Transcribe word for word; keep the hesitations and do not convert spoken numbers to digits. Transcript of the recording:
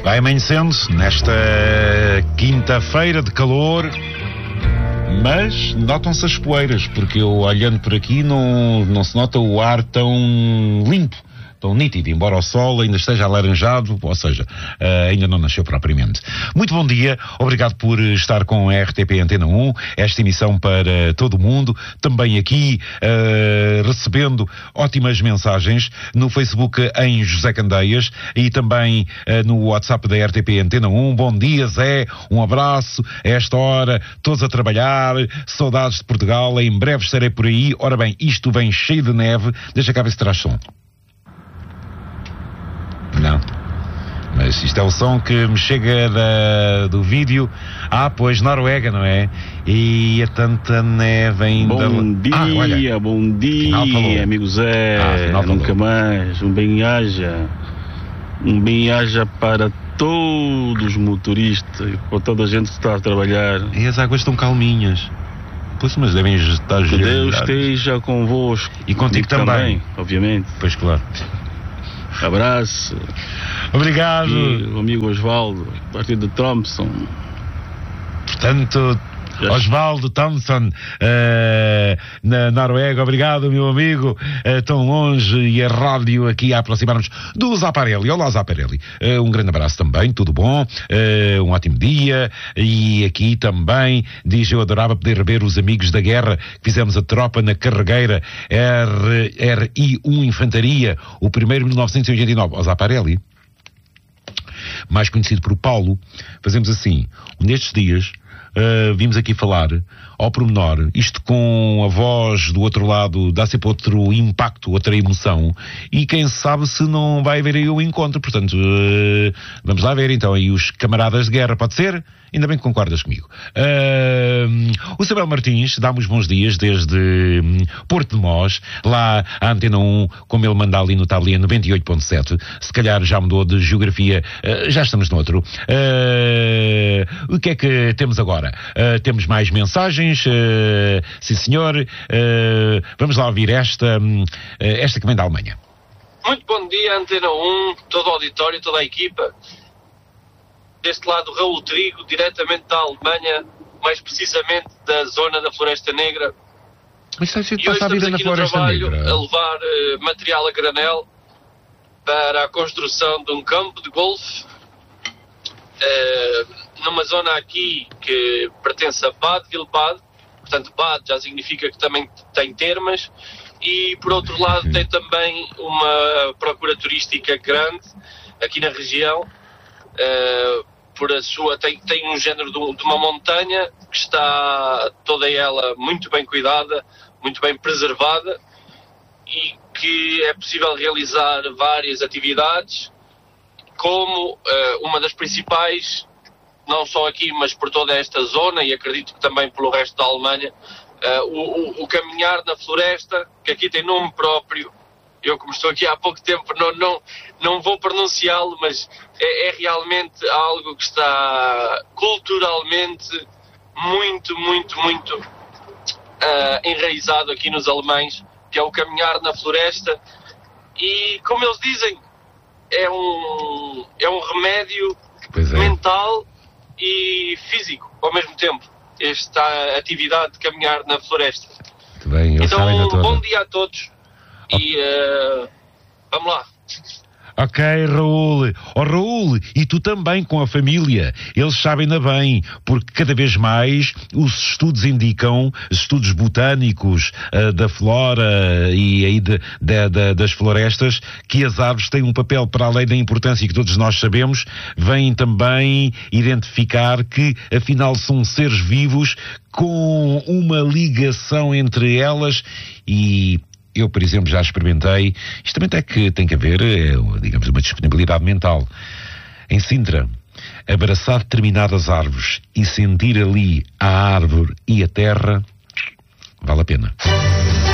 Vai amanhecendo nesta quinta-feira de calor, mas notam-se as poeiras, porque eu olhando por aqui não, não se nota o ar tão limpo, tão nítido, embora o sol ainda esteja alaranjado, ou seja, uh, ainda não nasceu propriamente. Muito bom dia, obrigado por estar com a R T P Antena um, esta emissão para todo o mundo, também aqui uh, recebendo ótimas mensagens no Facebook em José Candeias e também uh, no WhatsApp da R T P Antena um. Bom dia, Zé, um abraço, a esta hora, todos a trabalhar, saudades de Portugal, em breve estarei por aí. Ora bem, isto vem cheio de neve, deixa cá ver se traz som. Não, mas isto é o som que me chega da, do vídeo. Ah, pois, Noruega, não é? E é tanta neve ainda. Bom dia, ah, olha, bom dia, amigo Zé. Ah, nunca mais, um bem-aja. Um bem-aja para todos os motoristas, para toda a gente que está a trabalhar. E as águas estão calminhas. Pois, mas devem estar que Deus esteja convosco. E contigo também. também, obviamente. Pois, claro. Abraço. Obrigado. E o amigo Osvaldo, a partir de Thompson. Portanto, Osvaldo Thompson, uh, na Noruega. Obrigado, meu amigo. Uh, tão longe e a rádio aqui a aproximar-nos do Zaparelli. Olá, Zaparelli. Uh, um grande abraço também, tudo bom? Uh, um ótimo dia. E aqui também, diz, eu adorava poder rever os amigos da guerra que fizemos a tropa na carregueira R I um Infantaria, o primeiro mil novecentos e oitenta e nove. Ó, Zaparelli, mais conhecido por Paulo, fazemos assim, nestes dias, Uh, vimos aqui falar ao pormenor, isto com a voz do outro lado dá sempre outro impacto, outra emoção, e quem sabe se não vai haver aí o encontro. Portanto, uh, vamos lá ver então aí os camaradas de guerra, pode ser? Ainda bem que concordas comigo. Uh, o Samuel Martins dá-me os bons dias desde um, Porto de Mós, lá a Antena um, como ele manda ali no tabuleiro noventa e oito ponto sete, se calhar já mudou de geografia, uh, já estamos no outro. Uh, o que é que temos agora? Uh, temos mais mensagens, uh, sim senhor, uh, vamos lá ouvir esta, uh, esta que vem da Alemanha. Muito bom dia, Antena um, todo o auditório, toda a equipa. Deste lado, Raul Trigo, diretamente da Alemanha, mais precisamente da zona da Floresta Negra. Mas está e hoje estamos aqui no trabalho Negra. a levar uh, material a granel para a construção de um campo de golfe uh, numa zona aqui que pertence a Bad Wildbad, portanto Bad já significa que também tem termas, e por outro lado tem também uma procura turística grande aqui na região. Uh, por a sua, tem, tem um género de, de uma montanha que está toda ela muito bem cuidada, muito bem preservada, e que é possível realizar várias atividades, como uh, uma das principais, não só aqui, mas por toda esta zona, e acredito que também pelo resto da Alemanha, uh, o, o, o caminhar na floresta, que aqui tem nome próprio. Eu, como estou aqui há pouco tempo, não, não, não vou pronunciá-lo, mas é, é realmente algo que está culturalmente muito, muito, muito uh, enraizado aqui nos alemães, que é o caminhar na floresta. E, como eles dizem, é um, é um remédio é. mental e físico ao mesmo tempo, esta atividade de caminhar na floresta. Muito bem, eles sabem da toda. Bom dia a todos. E uh, vamos lá. Ok, Raul. Oh, Raul, e tu também com a família. Eles sabem-na bem, porque cada vez mais os estudos indicam, estudos botânicos uh, da flora e aí de, de, de, das florestas, que as árvores têm um papel, para além da importância que todos nós sabemos, vêm também identificar que, afinal, são seres vivos com uma ligação entre elas. E eu, por exemplo, já experimentei. Isto também tem que, tem que haver, é, digamos, uma disponibilidade mental. Em Sintra, abraçar determinadas árvores e sentir ali a árvore e a terra, vale a pena.